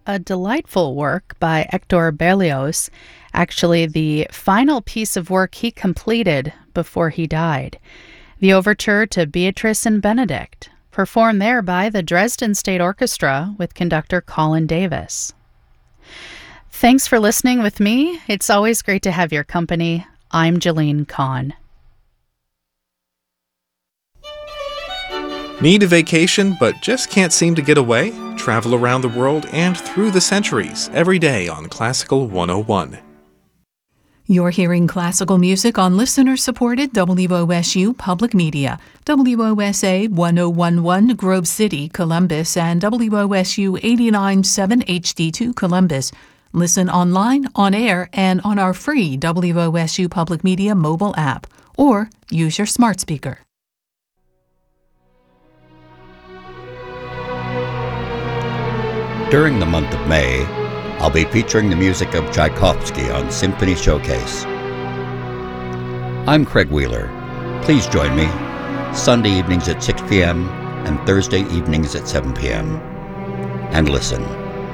a delightful work by Hector Berlioz, actually the final piece of work he completed before he died. The overture to Beatrice and Benedict, performed there by the Dresden State Orchestra with conductor Colin Davis. Thanks for listening with me. It's always great to have your company. I'm Jalene Kahn. Need a vacation but just can't seem to get away? Travel around the world and through the centuries every day on Classical 101. You're hearing classical music on listener-supported WOSU Public Media, WOSA 1011 Grove City, Columbus, and WOSU 89.7 HD2 Columbus. Listen online, on air, and on our free WOSU Public Media mobile app, or use your smart speaker. During the month of May, I'll be featuring the music of Tchaikovsky on Symphony Showcase. I'm Craig Wheeler. Please join me Sunday evenings at 6 p.m. and Thursday evenings at 7 p.m. And listen.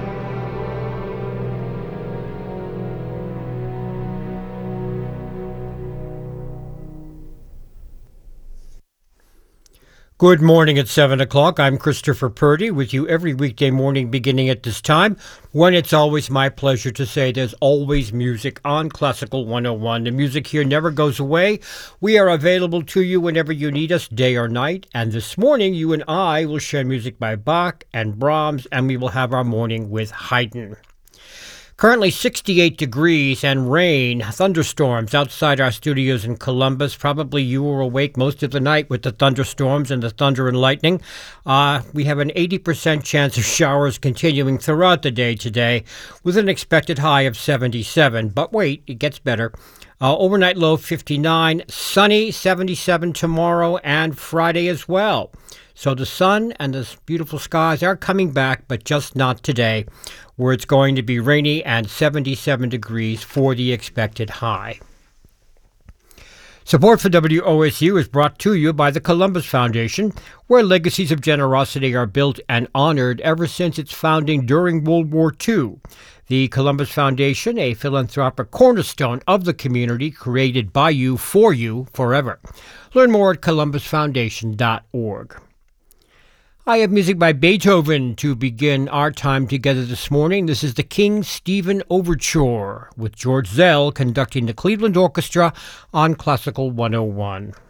Good morning at 7 o'clock. I'm Christopher Purdy with you every weekday morning beginning at this time, when it's always my pleasure to say there's always music on Classical 101. The music here never goes away. We are available to you whenever you need us, day or night. And this morning, you and I will share music by Bach and Brahms, and we will have our morning with Haydn. Currently 68 degrees and rain, thunderstorms outside our studios in Columbus. Probably you were awake most of the night with the thunderstorms and the thunder and lightning. We have an 80% chance of showers continuing throughout the day today with an expected high of 77. But wait, it gets better. Overnight low 59, sunny 77 tomorrow and Friday as well. So the sun and the beautiful skies are coming back, but just not today, where it's going to be rainy and 77 degrees for the expected high. Support for WOSU is brought to you by the Columbus Foundation, where legacies of generosity are built and honored ever since its founding during World War II. The Columbus Foundation, a philanthropic cornerstone of the community created by you, forever. Learn more at columbusfoundation.org. I have music by Beethoven to begin our time together this morning. This is the King Stephen Overture with George Zell conducting the Cleveland Orchestra on Classical 101.